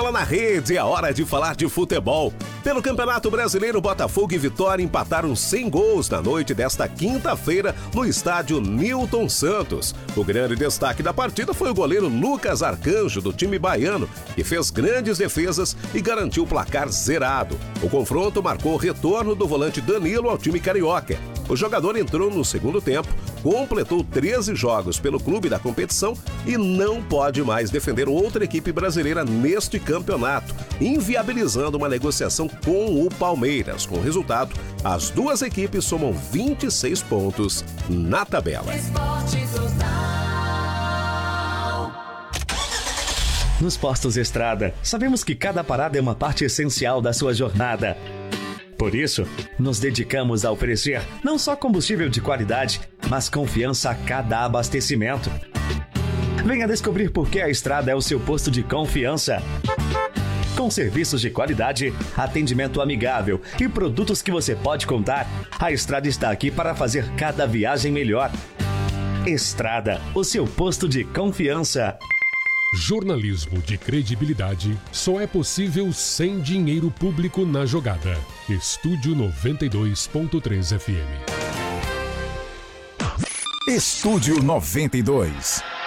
Bola na Rede, é hora de falar de futebol. Pelo Campeonato Brasileiro, Botafogo e Vitória empataram sem gols na noite desta quinta-feira no estádio Newton Santos. O grande destaque da partida foi o goleiro Lucas Arcanjo, do time baiano, que fez grandes defesas e garantiu o placar zerado. O confronto marcou o retorno do volante Danilo ao time carioca. O jogador entrou no segundo tempo, completou 13 jogos pelo clube da competição e não pode mais defender outra equipe brasileira neste campeonato, inviabilizando uma negociação com o Palmeiras. Com o resultado, as duas equipes somam 26 pontos na tabela. Nos postos Estrada, sabemos que cada parada é uma parte essencial da sua jornada. Por isso, nos dedicamos a oferecer não só combustível de qualidade, mas confiança a cada abastecimento. Venha descobrir por que a Estrada é o seu posto de confiança. Com serviços de qualidade, atendimento amigável e produtos que você pode contar, a Estrada está aqui para fazer cada viagem melhor. Estrada, o seu posto de confiança. Jornalismo de credibilidade só é possível sem dinheiro público na jogada. Estúdio 92.3 FM. Estúdio 92.